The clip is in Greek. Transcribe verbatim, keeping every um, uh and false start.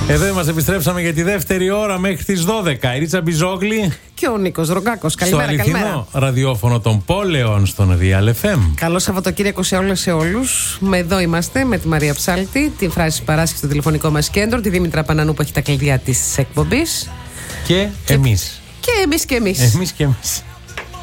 Εδώ είμαστε, επιστρέψαμε για τη δεύτερη ώρα μέχρι τις δώδεκα. Η Ρίτσα Μπιζόγλη και ο Νίκος Ρογκάκος. Καλημέρα, στο αληθινό καλημέρα. ραδιόφωνο των πόλεων στον Real εφ εμ. Καλό Σαββατοκύριακο σε όλες σε όλους. Με εδώ είμαστε με τη Μαρία Ψάλτη, την Φράση Παράσχη στο τηλεφωνικό μας κέντρο, τη Δήμητρα Πανανού που έχει τα κλειδιά της εκπομπής. Και, και εμείς. Και εμείς και εμείς. Εμείς και εμείς.